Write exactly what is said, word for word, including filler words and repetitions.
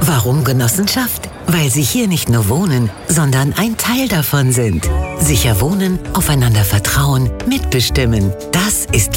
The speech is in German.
Warum Genossenschaft? Weil Sie hier nicht nur wohnen, sondern ein Teil davon sind. Sicher wohnen, aufeinander vertrauen, mitbestimmen. Das ist